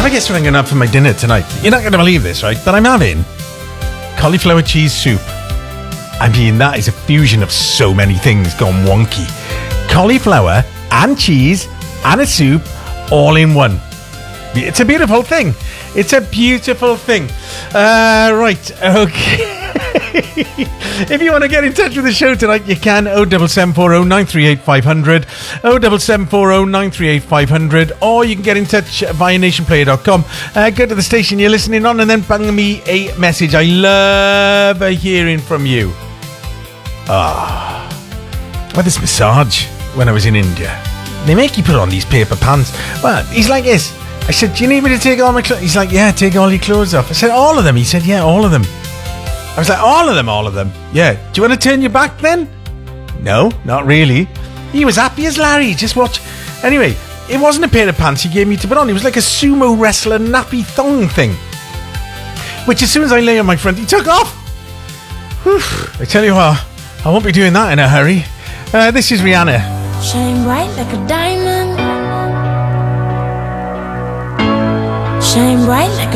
want to guess what I'm going to have for my dinner tonight? You're not going to believe this, right? But I'm having cauliflower cheese soup. I mean, that is a fusion of so many things gone wonky. Cauliflower and cheese and a soup all in one. It's a beautiful thing. It's a beautiful thing. Right, okay. If you want to get in touch with the show tonight, you can. 07740 938 500, 07740 938 500, or you can get in touch via nationplayer.com. Go to the station you're listening on and then bang me a message. I love hearing from you. Well, this massage when I was in India, they make you put on these paper pants. Well, he's like this. I said, do you need me to take all my clothes? He's like, yeah, take all your clothes off. I said, all of them? He said, yeah, all of them. I was like, all of them? Yeah. Do you want to turn your back then? No, not really. He was happy as Larry. Just watch. Anyway, it wasn't a pair of pants he gave me to put on. It was like a sumo wrestler nappy thong thing, which as soon as I lay on my front, he took off. Whew. I tell you what, I won't be doing that in a hurry. This is Rihanna. Shine bright like a diamond. Shine bright like